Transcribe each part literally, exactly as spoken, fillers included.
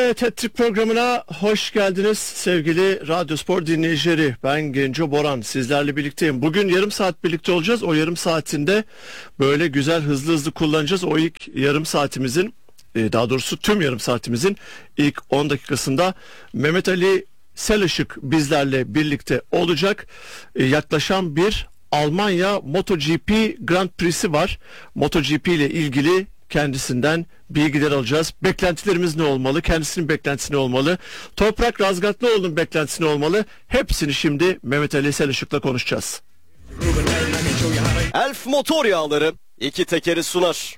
Evet, Hat-Trick programına hoş geldiniz sevgili Radyo Spor dinleyicileri. Ben Genco Boran, sizlerle birlikteyim. Bugün yarım saat birlikte olacağız. O yarım saatinde böyle güzel hızlı hızlı kullanacağız. O ilk yarım saatimizin, daha doğrusu tüm yarım saatimizin ilk on dakikasında Mehmet Ali Selışık bizlerle birlikte olacak. Yaklaşan bir Almanya MotoGP Grand Prix'si var. MotoGP ile ilgili kendisinden bilgiler alacağız. Beklentilerimiz ne olmalı? Kendisinin beklentisi ne olmalı? Toprak Razgatlıoğlu'nun beklentisi ne olmalı? Hepsini şimdi Mehmet Ali Selışık'la konuşacağız. Elf motor yağları iki tekeri sunar.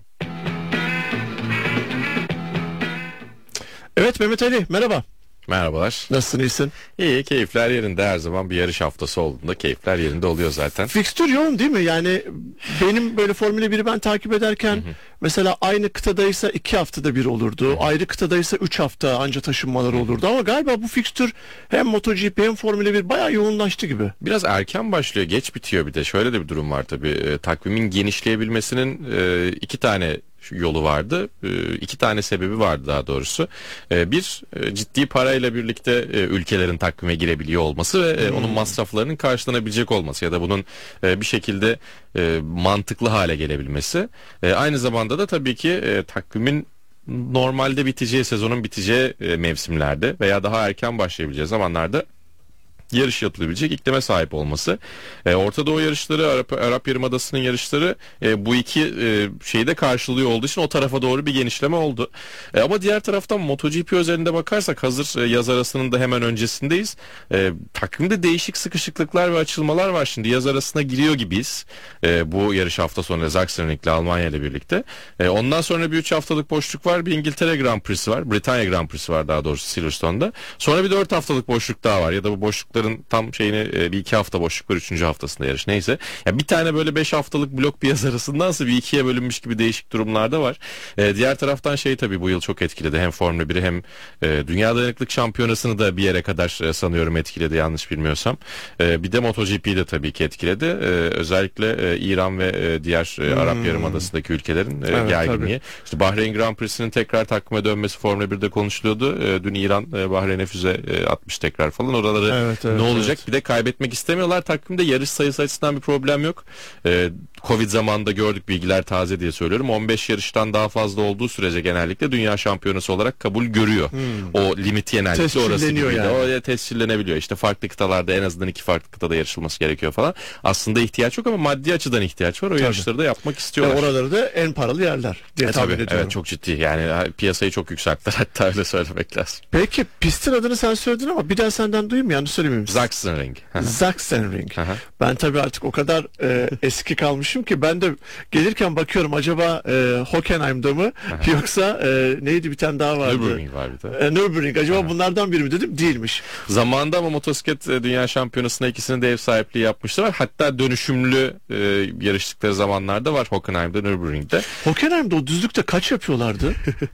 Evet Mehmet Ali, merhaba. Merhabalar. Nasılsın, iyisin? İyi, keyifler yerinde. Her zaman bir yarış haftası olduğunda keyifler yerinde oluyor zaten. Fikstür yoğun değil mi? Yani benim böyle Formula biri ben takip ederken hı hı. mesela aynı kıtadaysa iki haftada bir olurdu. Hı hı. Ayrı kıtadaysa üç hafta anca taşınmaları olurdu. Ama galiba bu fikstür hem MotoGP hem Formula bir bayağı yoğunlaştı gibi. Biraz erken başlıyor, geç bitiyor bir de. Şöyle de bir durum var tabii. E, takvimin genişleyebilmesinin e, iki tane yolu vardı. E, iki tane sebebi vardı daha doğrusu. E, bir, e, ciddi parayla birlikte e, ülkelerin takvime girebiliyor olması ve e, hmm. onun masraflarının karşılanabilecek olması ya da bunun e, bir şekilde e, mantıklı hale gelebilmesi. E, aynı zamanda da tabii ki e, takvimin normalde biteceği, sezonun biteceği e, mevsimlerde veya daha erken başlayabileceği zamanlarda yarış yapılabilecek iklime sahip olması. E, Orta Doğu yarışları, Arap, Arap Yarımadası'nın yarışları e, bu iki e, şeyi de karşılıyor olduğu için o tarafa doğru bir genişleme oldu. E, ama diğer taraftan MotoGP özelinde bakarsak hazır e, yaz arasının da hemen öncesindeyiz. E, takvimde değişik sıkışıklıklar ve açılmalar var. Şimdi yaz arasına giriyor gibiyiz. E, bu yarış hafta sonu Sachsenring ile Almanya ile birlikte. E, ondan sonra bir üç haftalık boşluk var. Bir İngiltere Grand Prix'si var. Britanya Grand Prix'si var daha doğrusu Silverstone'da. Sonra bir dört haftalık boşluk daha var. Ya da bu boşlukların tam şeyini bir iki hafta boşluk var. Üçüncü haftasında yarış. Neyse. Ya bir tane böyle beş haftalık blok bir yaz arasındansa bir ikiye bölünmüş gibi değişik durumlarda var. E, diğer taraftan şey tabii bu yıl çok etkiledi. Hem Formula biri hem e, Dünya Dayanıklık Şampiyonası'nı da bir yere kadar e, sanıyorum etkiledi yanlış bilmiyorsam. E, bir de MotoGP'yi de tabii ki etkiledi. E, özellikle e, İran ve e, diğer e, Arap hmm. Yarımadası'ndaki ülkelerin e, evet, gerginliği. Tabii. İşte Bahreyn Grand Prix'sinin tekrar takvime dönmesi Formula birde konuşuluyordu. E, dün İran e, Bahreyn'e füze e, atmış tekrar falan. Oraları evet, evet, ne olacak? Evet. Bir de kaybetmek istemiyorlar. Takvimde yarış sayısı açısından bir problem yok. E, Covid zamanında gördük, bilgiler taze diye söylüyorum. on beş yarıştan daha fazla olduğu sürece genellikle dünya şampiyonası olarak kabul görüyor. Hmm. O limit genellikle orası gibi. Yani. O tescillenebiliyor. İşte farklı kıtalarda en azından iki farklı kıtada yarışılması gerekiyor falan. Aslında ihtiyaç yok ama maddi açıdan ihtiyaç var. O tabii. yarışları da yapmak istiyorlar. Ve oraları da en paralı yerler diye e, tahmin ediyorum. Evet, çok ciddi. Yani piyasayı çok yükselttiler. Hatta öyle söylemek lazım. Peki pistin adını sen söyledin ama bir daha senden duyayım, yani söylemeyeyim. Sachsenring. Sachsenring. Ben tabii artık o kadar e, eski kalmışım ki ben de gelirken bakıyorum acaba e, Hockenheim'da mı yoksa e, neydi bir tane daha vardı. Nürburgring var bir de. E, Nürburgring. Acaba Aha. bunlardan biri mi dedim, değilmiş. Zamanında ama motosiklet e, dünya şampiyonasına ikisinin de ev sahipliği yapmışlar. Hatta dönüşümlü e, yarıştıkları zamanlarda var Hockenheim'da, Nürburgring'de. Hockenheim'da o düzlükte kaç yapıyorlardı?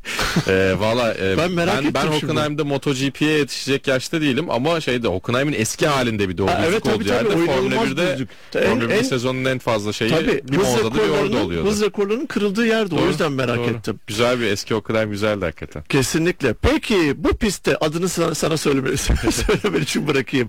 e, Valla e, ben merak ben, ettim ben Hockenheim'da MotoGP'ye yetişecek yaşta değilim ama şeyde Hockenheim'in eski halinde bir de o düzlük evet, olduğu yerde Formula birde Formula birde sezonun en fazla şeyi tabii, bir Monza'da bir orada oluyordu. Hız rekorlarının kırıldığı yerde, doğru, o yüzden merak doğru. ettim. Güzel bir eski Hockenheim, güzeldi hakikaten. Kesinlikle. Peki bu pistte adını sana, sana söylemeli, söylemen için bırakayım.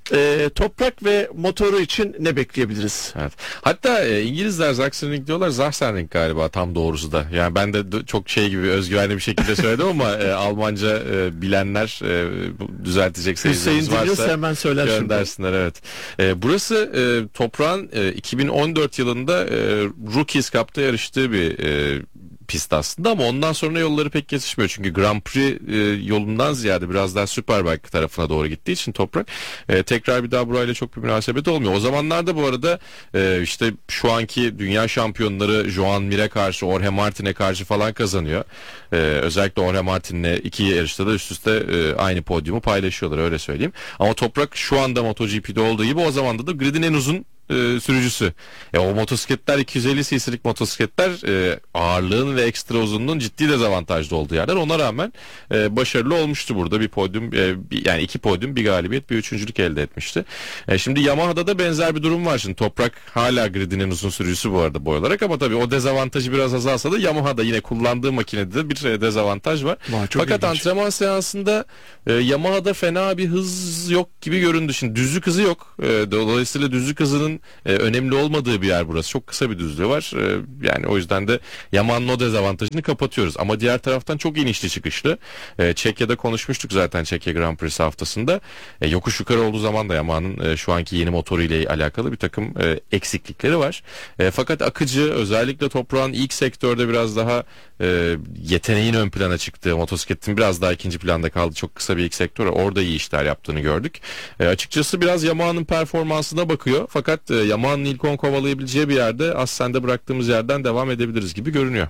e, toprak ve motoru için ne bekleyebiliriz? Evet. Hatta e, İngilizler Sachsenring diyorlar, Sachsenring galiba tam doğrusu da. Yani ben de d- çok şey gibi özgüvenli bir şekilde söyledim ama e, Almanca e, bilenler e, düzeltecek seyircilerimiz varsa Hüseyin hemen söyler göndersinler. Evet. E, burası e, toprağın e, iki bin on dört yılında e, Rookies Cup'ta yarıştığı bir e, pist aslında ama ondan sonra yolları pek kesişmiyor. Çünkü Grand Prix e, yolundan ziyade biraz daha Superbike tarafına doğru gittiği için toprak e, tekrar bir daha burayla çok bir münasebeti olmuyor. O zamanlarda bu arada e, işte şu anki dünya şampiyonları Joan Mir'e karşı, Jorge Martin'e karşı falan kazanıyor. E, özellikle Jorge Martin'le iki yarışta da üst üste e, aynı podyumu paylaşıyorlar, öyle söyleyeyim. Ama toprak şu anda MotoGP'de olduğu gibi o zamanda da gridin en uzun e, sürücüsü. E, o motosikletler iki yüz elli cc'lik motosikletler e, ağırlığın ve ekstra uzunluğun ciddi dezavantajlı olduğu yerler. Ona rağmen e, başarılı olmuştu burada. Bir podyum e, bir, yani iki podyum, bir galibiyet, bir üçüncülük elde etmişti. E, şimdi Yamaha'da da benzer bir durum var. Şimdi Toprak hala gridin en uzun sürücüsü bu arada boy olarak, ama tabii o dezavantajı biraz azalsa da Yamaha'da yine kullandığı makinede de bir e, dezavantaj var. Vay, çok Fakat ilginç. antrenman seansında e, Yamaha'da fena bir hız yok gibi göründü. Şimdi düzlük hızı yok. E, dolayısıyla düzlük hızının e, önemli olmadığı bir yer burası. Çok kısa bir düzlüğü var. E, yani o yüzden de Yamaha'nın o dezavantajını kapatıyoruz. Ama diğer taraftan çok inişli çıkışlı. E, Çekya'da konuşmuştuk zaten, Çekya Grand Prix haftasında. E, yokuş yukarı olduğu zaman da Yamaha'nın e, şu anki yeni motoru ile alakalı bir takım e, eksiklikleri var. E, fakat akıcı, özellikle Toprağın ilk sektörde biraz daha e, yeteneğin ön plana çıktığı, motosikletin biraz daha ikinci planda kaldı. Çok kısa bir ilk sektör. Orada iyi işler yaptığını gördük. E, açıkçası biraz Yamaha'nın performansına bakıyor. Fakat e, Yamaha'nın ilk on kovalayabileceği bir yerde Assen'de bıraktığımız yerden devam edebiliriz gibi görünüyor.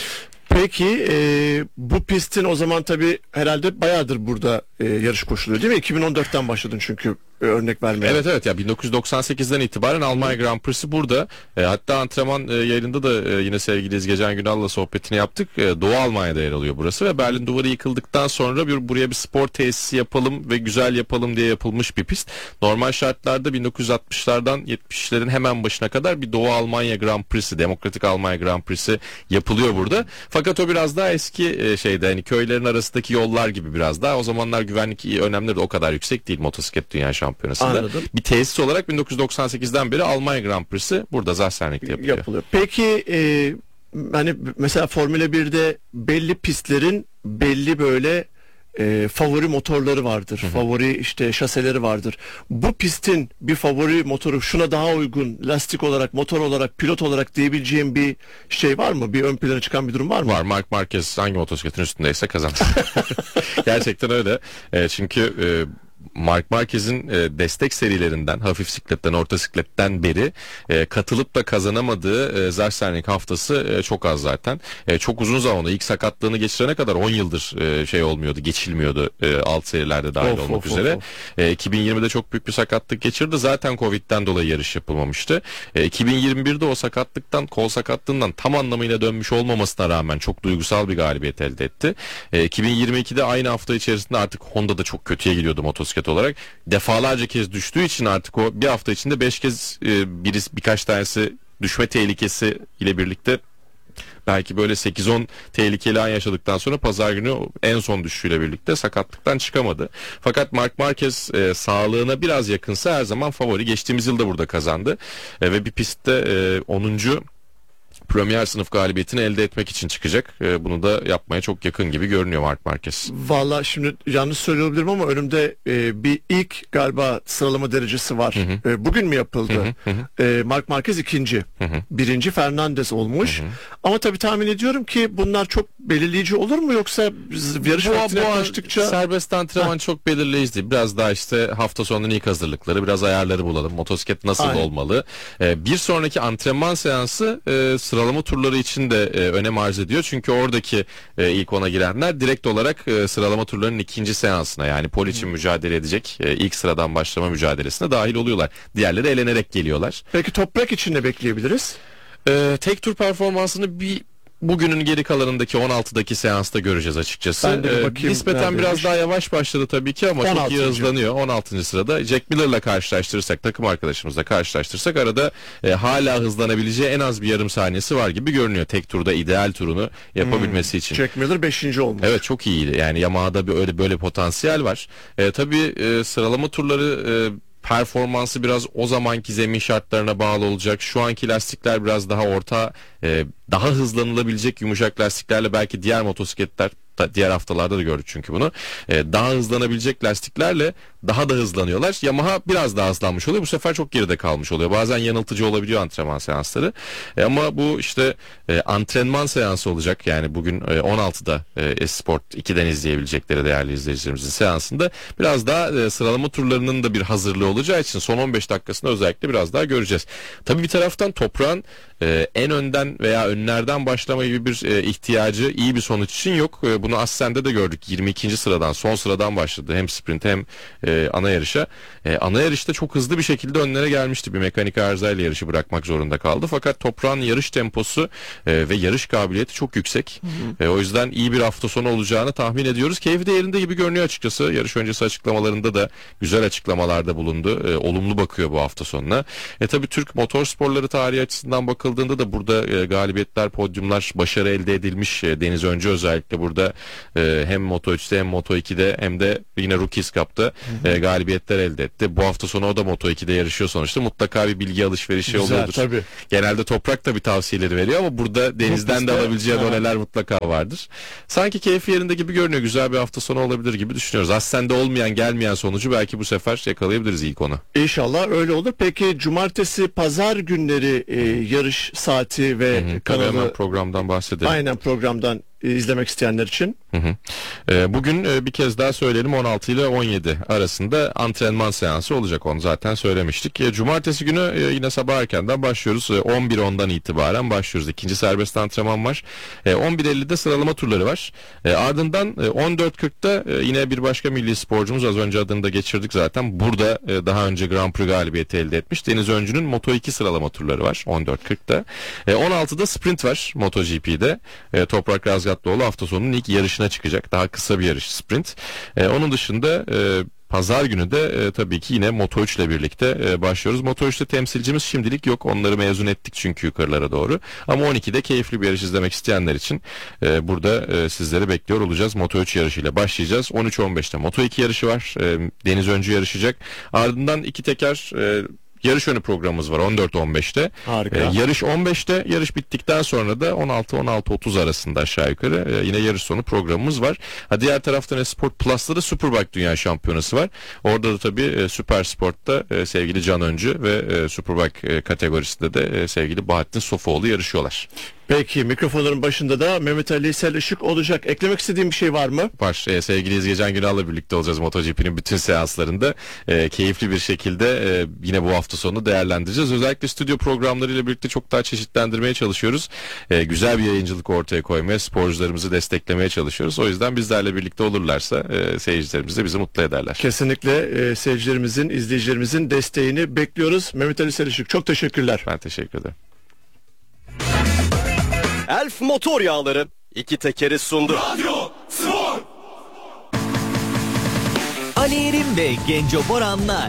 Peki e, bu pistin o zaman tabii herhalde bayağıdır burada e, yarış koşuluyor değil mi? iki bin on dörtten başladın çünkü e, örnek vermeye. Evet evet ya bin dokuz yüz doksan sekizden itibaren Almanya Grand Prix'si burada. E, hatta antrenman e, yayınında da e, yine sevgili İzgecan Günal'la sohbetini yaptık. E, Doğu Almanya'da yer alıyor burası ve Berlin Duvarı yıkıldıktan sonra bir, buraya bir spor tesisi yapalım ve güzel yapalım diye yapılmış bir pist. Normal şartlarda bin dokuz yüz altmışlardan yetmişlerin hemen başına kadar bir Doğu Almanya Grand Prix'si, Demokratik Almanya Grand Prix'si yapılıyor burada. Fakat o biraz daha eski e, şeyde, hani köylerin arasındaki yollar gibi biraz daha. O zamanlar güvenlik önlemleri de o kadar yüksek değil motosiklet dünya şampiyonasında. Anladım. Bir tesis olarak bin dokuz yüz doksan sekizden beri Almanya Grand Prix'si burada Sachsenring'de yapılıyor. yapılıyor. Peki e, hani mesela Formula birde belli pistlerin belli böyle e, favori motorları vardır. Hı hı. Favori işte şaseleri vardır. Bu pistin bir favori motoru, şuna daha uygun lastik olarak, motor olarak, pilot olarak diyebileceğim bir şey var mı? Bir ön plana çıkan bir durum var mı? Var. Mark Marquez hangi motosikletin üstündeyse kazanır. Gerçekten öyle. E, çünkü e, Mark Marquez'in e, destek serilerinden, hafif sikletten, orta sikletten beri e, katılıp da kazanamadığı e, Sachsenring haftası e, çok az zaten. E, çok uzun zamanda, ilk sakatlığını geçirene kadar on yıldır e, şey olmuyordu, geçilmiyordu e, alt serilerde dahil Of, olmak of, üzere. of, of. E, iki bin yirmide çok büyük bir sakatlık geçirdi. Zaten Covid'den dolayı yarış yapılmamıştı. E, iki bin yirmi birde o sakatlıktan, kol sakatlığından tam anlamıyla dönmüş olmamasına rağmen çok duygusal bir galibiyet elde etti. E, iki bin yirmi ikide aynı hafta içerisinde artık Honda da çok kötüye gidiyordu motosiklet olarak. Defalarca kez düştüğü için artık o bir hafta içinde beş kez e, birisi, birkaç tanesi düşme tehlikesi ile birlikte belki böyle sekiz on tehlikeli an yaşadıktan sonra pazar günü en son düşüşüyle birlikte sakatlıktan çıkamadı. Fakat Mark Marquez e, sağlığına biraz yakınsa her zaman favori. Geçtiğimiz yılda burada kazandı. E, ve bir pistte e, onuncu Premier sınıf galibiyetini elde etmek için çıkacak. E, bunu da yapmaya çok yakın gibi görünüyor Mark Marquez. Valla şimdi yanlış söylüyor olabilirim ama önümde e, bir ilk galiba sıralama derecesi var. Hı hı. E, bugün mü yapıldı? Hı hı hı. E, Mark Marquez ikinci. Hı hı. Birinci Fernandez olmuş. Hı hı. Ama tabii tahmin ediyorum ki bunlar çok belirleyici olur mu, yoksa yarış Bu, vaktine bu yaklaştıkça... serbest antrenman çok belirleyici değil. Biraz daha işte hafta sonunun ilk hazırlıkları, biraz ayarları bulalım. Motosiklet nasıl Aynen. olmalı? Ee, bir sonraki antrenman seansı e, sıralama turları için de e, önem arz ediyor. Çünkü oradaki e, ilk ona girenler direkt olarak e, sıralama turlarının ikinci seansına, yani pol için hmm. mücadele edecek e, ilk sıradan başlama mücadelesine dahil oluyorlar. Diğerleri elenerek geliyorlar. Peki Toprak için ne bekleyebiliriz? Ee, tek tur performansını bir bugünün geri kalanındaki on altıdaki seansta göreceğiz açıkçası. Ben de bir bakayım, Ee, nispeten neredeymiş? biraz daha yavaş başladı tabii ki ama on çok altıncı iyi hızlanıyor. on altıncı sırada. Jack Miller'la karşılaştırırsak, takım arkadaşımızla karşılaştırırsak arada e, hala hızlanabileceği en az bir yarım saniyesi var gibi görünüyor. Tek turda ideal turunu yapabilmesi Hmm. için. Jack Miller beşinci olmuş. Evet, çok iyi. Yani Yamaha'da bir öyle böyle potansiyel var. E, tabii e, sıralama turları e, performansı biraz o zamanki zemin şartlarına bağlı olacak. Şu anki lastikler biraz daha orta, e, daha hızlanılabilecek yumuşak lastiklerle, belki diğer motosikletler da, diğer haftalarda da gördük çünkü bunu. E, daha hızlanabilecek lastiklerle daha da hızlanıyorlar. Yamaha biraz daha hızlanmış oluyor. Bu sefer çok geride kalmış oluyor. Bazen yanıltıcı olabiliyor antrenman seansları. E, ama bu işte e, antrenman seansı olacak. Yani bugün e, on altıda e, Esport iki'den izleyebilecekleri değerli izleyicilerimizin seansında biraz daha e, sıralama turlarının da bir hazırlığı olacağı için son on beş dakikasında özellikle biraz daha göreceğiz. Tabii bir taraftan Toprağın e, en önden veya önlerden başlama gibi bir e, ihtiyacı iyi bir sonuç için yok. E, bunu Assen'de de gördük. yirmi ikinci sıradan, son sıradan başladı. Hem sprint hem e, e, ana yarışa. E, ana yarışta çok hızlı bir şekilde önlere gelmişti. Bir mekanik arızayla yarışı bırakmak zorunda kaldı. Fakat toprağın yarış temposu e, ve yarış kabiliyeti çok yüksek. Hı hı. E, o yüzden iyi bir hafta sonu olacağını tahmin ediyoruz. Keyfi de yerinde gibi görünüyor açıkçası. Yarış öncesi açıklamalarında da güzel açıklamalarda bulundu. E, olumlu bakıyor bu hafta sonuna. E tabi Türk motorsporları tarihi açısından bakıldığında da burada e, galibiyetler, podyumlar, başarı elde edilmiş. E, Deniz Öncü özellikle burada e, hem Moto üçte hem Moto ikide hem de yine Rookies Cup'ta e, galibiyetler elde etti. Bu hafta sonu o da Moto ikide yarışıyor sonuçta. Mutlaka bir bilgi alışverişi Güzel, oluyordur. Tabii. Genelde Toprak da bir tavsiyeleri veriyor ama burada Deniz'den de alabileceği doneler mutlaka vardır. Sanki keyfi yerinde gibi görünüyor. Güzel bir hafta sonu olabilir gibi düşünüyoruz. Aslında olmayan, gelmeyen sonucu belki bu sefer yakalayabiliriz ilk onu. İnşallah öyle olur. Peki cumartesi, pazar günleri e, yarış saati ve Hı hı, kanalı... hemen programdan bahsedelim. Aynen, programdan e, izlemek isteyenler için. Hı hı. E, bugün e, bir kez daha söyleyelim, on altı ile on yedi arasında antrenman seansı olacak, onu zaten söylemiştik. E, cumartesi günü e, yine sabah erkenden başlıyoruz. E, on bir ondan itibaren başlıyoruz. İkinci serbest antrenman var. E, on bir ellide sıralama turları var. E, ardından e, on dört kırkta e, yine bir başka milli sporcumuz, az önce adını da geçirdik zaten. Burada e, daha önce Grand Prix galibiyeti elde etmiş Deniz Öncü'nün Moto iki sıralama turları var on dört kırkta. E, on altıda sprint var MotoGP'de. E, Toprak Razgatlıoğlu hafta sonunun ilk yarışına çıkacak. Daha kısa bir yarış, sprint. E, onun dışında e, pazar günü de e, tabii ki yine Moto üç ile birlikte e, başlıyoruz. Moto üçte temsilcimiz şimdilik yok. Onları mezun ettik çünkü yukarılara doğru. Ama on ikide keyifli bir yarış izlemek isteyenler için e, burada e, sizleri bekliyor olacağız. Moto üç yarışıyla başlayacağız. on üç on beşte Moto iki yarışı var. E, Deniz Öncü yarışacak. Ardından iki teker e, yarış önü programımız var on dört on beşte. Harika. Ee, yarış on beşte, yarış bittikten sonra da on altı on altı otuz arasında aşağı yukarı e, yine yarış sonu programımız var. Ha, diğer taraftan Sport Plus'ta da Superbike Dünya Şampiyonası var. Orada da tabii e, Süper Sport'ta e, sevgili Can Öncü ve e, Superbike e, kategorisinde de e, sevgili Bahattin Sofuoğlu yarışıyorlar. Peki, mikrofonların başında da Mehmet Ali Sel Işık olacak. Eklemek istediğim bir şey var mı? Var. E, sevgili İzgecan Günal'la birlikte olacağız MotoGP'nin bütün seanslarında. E, keyifli bir şekilde e, yine bu hafta sonu değerlendireceğiz. Özellikle stüdyo programlarıyla birlikte çok daha çeşitlendirmeye çalışıyoruz. E, güzel bir yayıncılık ortaya koymaya, sporcularımızı desteklemeye çalışıyoruz. O yüzden bizlerle birlikte olurlarsa e, seyircilerimiz de bizi mutlu ederler. Kesinlikle e, seyircilerimizin, izleyicilerimizin desteğini bekliyoruz. Mehmet Ali Sel Işık, çok teşekkürler. Ben teşekkür ederim. Elf Motor Yağları iki tekeri sundu. Radyo Spor. Ali İrim ve Genco Boran'la